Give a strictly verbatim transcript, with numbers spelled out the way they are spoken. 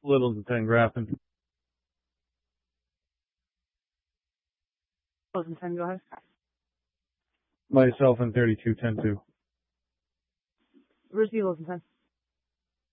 Little to ten Graffin. Littleton ten, go ahead. Myself and thirty-two ten two. Receive Littleton ten.